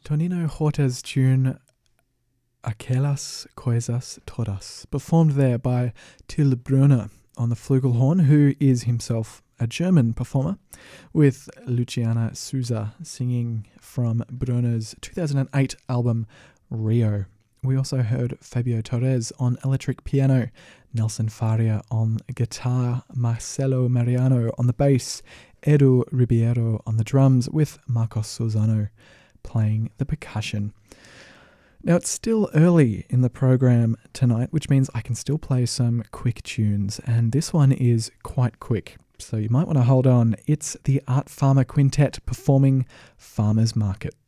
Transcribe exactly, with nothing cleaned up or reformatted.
Tonino Horta's tune Aquelas Coisas Todas, performed there by Till Brunner on the flugelhorn, who is himself a German performer, with Luciana Souza singing from Brunner's two thousand eight album Rio. We also heard Fabio Torres on electric piano, Nelson Faria on guitar, Marcelo Mariano on the bass, Edu Ribeiro on the drums, with Marcos Susano playing the percussion. Now, it's still early in the program tonight, which means I can still play some quick tunes, and this one is quite quick, so you might want to hold on. It's the Art Farmer Quintet performing Farmer's Market.